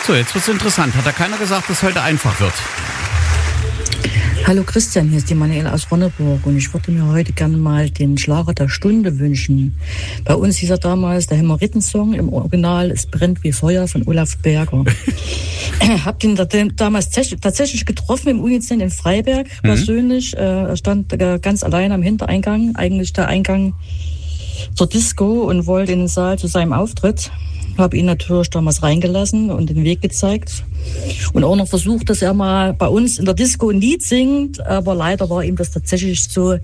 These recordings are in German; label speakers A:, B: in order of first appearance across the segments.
A: So, jetzt wird's interessant. Hat da keiner gesagt, dass heute einfach wird?
B: Hallo Christian, hier ist die Manuela aus Ronneburg und ich würde mir heute gerne mal den Schlager der Stunde wünschen. Bei uns hieß er damals der Hämorrhoiden-Song, im Original Es brennt wie Feuer von Olaf Berger. Hab ihn damals tatsächlich getroffen im Unizent in Freiberg persönlich. Er stand ganz allein am Hintereingang, eigentlich der Eingang zur Disco, und wollte in den Saal zu seinem Auftritt. Habe ihn natürlich damals reingelassen und den Weg gezeigt. Und auch noch versucht, dass er mal bei uns in der Disco ein Lied singt. Aber leider war ihm das tatsächlich so,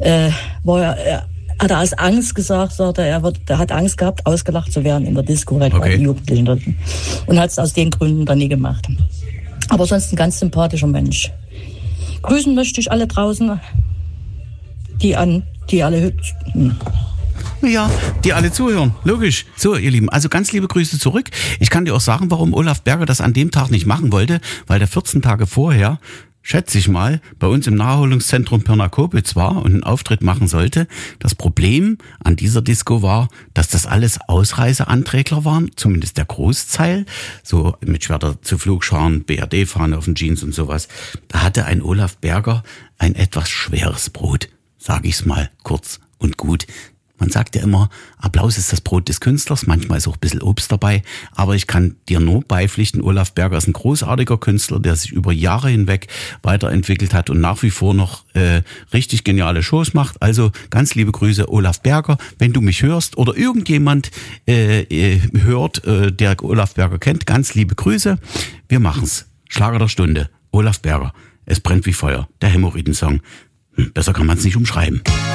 B: hat er aus Angst gesagt, er hat Angst gehabt, ausgelacht zu werden in der Disco, weil die Jugendlichen dort. Und hat es aus den Gründen dann nie gemacht. Aber sonst ein ganz sympathischer Mensch. Grüßen möchte ich alle draußen, die alle
A: Ja, die alle zuhören, logisch. So, ihr Lieben, also ganz liebe Grüße zurück. Ich kann dir auch sagen, warum Olaf Berger das an dem Tag nicht machen wollte, weil der 14 Tage vorher, schätze ich mal, bei uns im Naherholungszentrum Pirna-Kobitz war und einen Auftritt machen sollte. Das Problem an dieser Disco war, dass das alles Ausreiseanträgler waren, zumindest der Großteil, so mit Schwerter zu Flugscharen, BRD-Fahne auf den Jeans und sowas. Da hatte ein Olaf Berger ein etwas schweres Brot, sage ich's mal kurz und gut. Man sagt ja immer, Applaus ist das Brot des Künstlers, manchmal ist auch ein bisschen Obst dabei, aber ich kann dir nur beipflichten, Olaf Berger ist ein großartiger Künstler, der sich über Jahre hinweg weiterentwickelt hat und nach wie vor noch richtig geniale Shows macht. Also ganz liebe Grüße, Olaf Berger, wenn du mich hörst oder irgendjemand hört, der Olaf Berger kennt, ganz liebe Grüße. Wir machen's. Schlager der Stunde, Olaf Berger, Es brennt wie Feuer, der Hämorrhoiden-Song. Besser kann man es nicht umschreiben.